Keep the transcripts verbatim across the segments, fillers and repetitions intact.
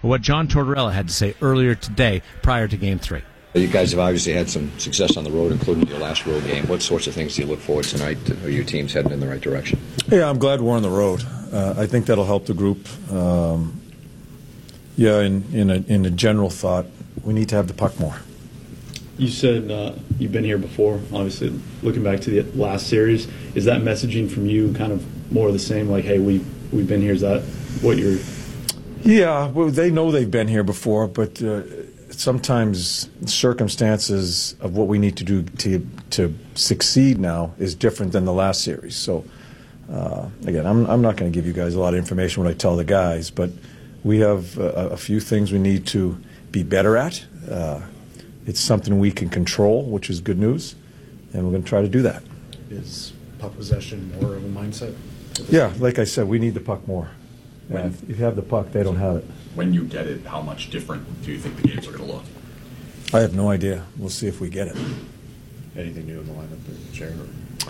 what John Tortorella had to say earlier today prior to Game three. You guys have obviously had some success on the road, including your last road game. What sorts of things do you look forward to tonight? Are your teams heading in the right direction? Yeah, I'm glad we're on the road. Uh, I think that'll help the group. Um, yeah, in, in, a, in a general thought, we need to have the puck more. You said uh, you've been here before, obviously, looking back to the last series. Is that messaging from you kind of more of the same, like, hey, we, we've been here? Is that what you're... Yeah, well, they know they've been here before, but... Uh, sometimes circumstances of what we need to do to to succeed now is different than the last series. So, uh, again, I'm, I'm not going to give you guys a lot of information when I tell the guys, but we have a, a few things we need to be better at. Uh, it's something we can control, which is good news, and we're going to try to do that. Is puck possession more of a mindset? Yeah, like I said, we need the puck more. And if you have the puck, they don't have it. When you get it, how much different do you think the games are going to look? I have no idea. We'll see if we get it. Anything new in the lineup there, Sharon?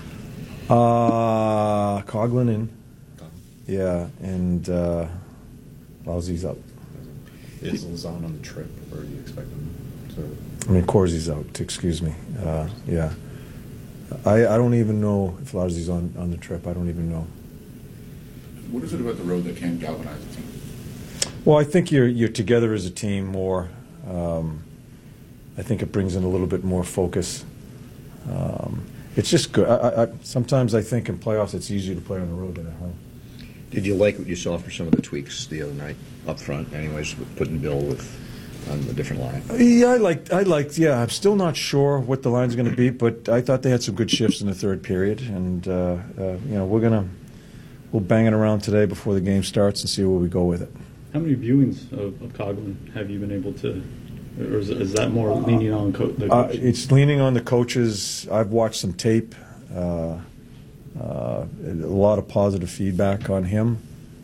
Uh, Coghlan in. Yeah, and uh, Lousey's out. Is Lazan on the trip, or do you expect him to? I mean, Corsi's out, excuse me. Uh, yeah. I, I don't even know if Lousey's on, on the trip. I don't even know. What is it about the road that can galvanize the team? Well, I think you're you're together as a team more. Um, I think it brings in a little bit more focus. Um, it's just good. I, I, sometimes I think in playoffs it's easier to play on the road than at home. Did you like what you saw for some of the tweaks the other night up front? Anyways, with putting Bill with on a different line. Yeah, I liked. I liked. Yeah, I'm still not sure what the line's going to be, but I thought they had some good shifts in the third period, and uh, uh, you know we're gonna we'll bang it around today before the game starts and see where we go with it. How many viewings of, of Coghlan have you been able to, or is, is that more leaning on co- the uh, coach? It's leaning on the coaches. I've watched some tape. Uh, uh, a lot of positive feedback on him.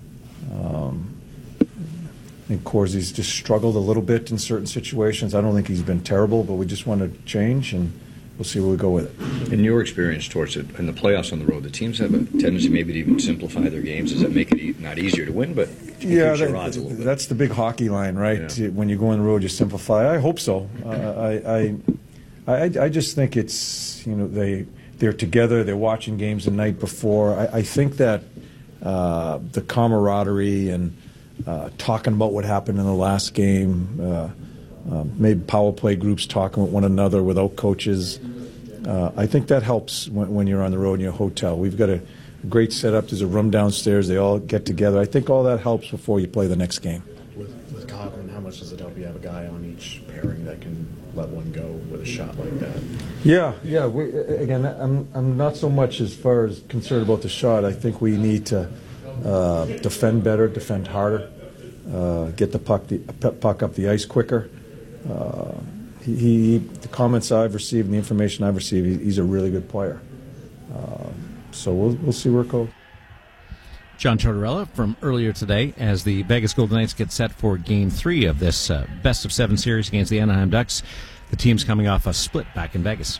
Um, I think Corsi's just struggled a little bit in certain situations. I don't think he's been terrible, but we just want to change, and we'll see where we go with it. In your experience towards it, in the playoffs on the road, the teams have a tendency maybe to even simplify their games. Does that make it e- not easier to win, but yeah, your that, odds a little bit? That's the big hockey line, right? Yeah. When you go on the road, you simplify. I hope so. Uh, I, I, I, I just think it's, you know, they they're together. They're watching games the night before. I, I think that uh, the camaraderie and uh, talking about what happened in the last game. Uh, Uh, maybe power play groups talking with one another without coaches. Uh, I think that helps when, when you're on the road in your hotel. We've got a great setup. There's a room downstairs. They all get together. I think all that helps before you play the next game. With, with Coghlan, how much does it help you have a guy on each pairing that can let one go with a shot like that? Yeah, yeah. We, again, I'm, I'm not so much as far as concerned about the shot. I think we need to uh, defend better, defend harder, uh, get the puck, the puck up the ice quicker. Uh, he, he, the comments I've received and the information I've received, he, he's a really good player. Uh, so we'll, we'll see where it goes. John Tortorella from earlier today as the Vegas Golden Knights get set for Game three of this uh, best of seven series against the Anaheim Ducks. The team's coming off a split back in Vegas.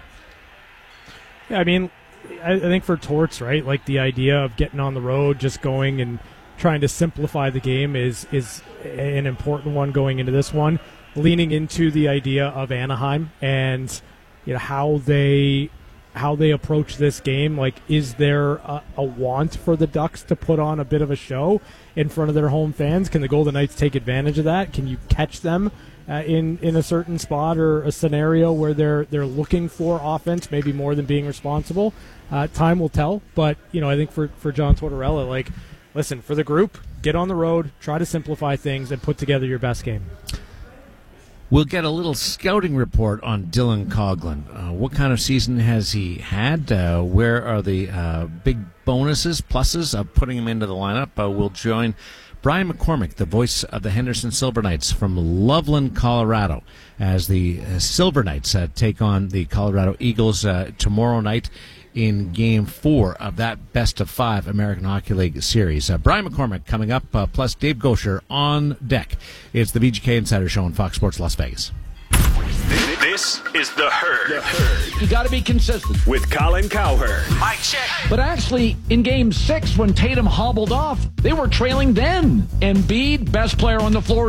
Yeah, I mean, I, I think for Torts, right, like the idea of getting on the road, just going and trying to simplify the game is is an important one going into this one. Leaning into the idea of Anaheim and you know how they how they approach this game. Like, is there a, a want for the Ducks to put on a bit of a show in front of their home fans? Can the Golden Knights take advantage of that? Can you catch them uh, in in a certain spot or a scenario where they're they're looking for offense, maybe more than being responsible? Uh, time will tell. But you know, I think for for John Tortorella, like, listen, for the group, get on the road, try to simplify things, and put together your best game. We'll get a little scouting report on Dylan Coghlan. Uh, what kind of season has he had? Uh, where are the uh, big bonuses, pluses of putting him into the lineup? Uh, we'll join Brian McCormick, the voice of the Henderson Silver Knights from Loveland, Colorado, as the uh, Silver Knights uh, take on the Colorado Eagles uh, tomorrow night in Game four of that Best of Five American Hockey League series. Uh, Brian McCormick coming up, uh, plus Dave Gosher on deck. It's the V G K Insider Show on Fox Sports Las Vegas. This is The Herd. The Herd. You got to be consistent. With Colin Cowherd. Mic check. But actually, in Game six, when Tatum hobbled off, they were trailing then. Embiid, best player on the floor,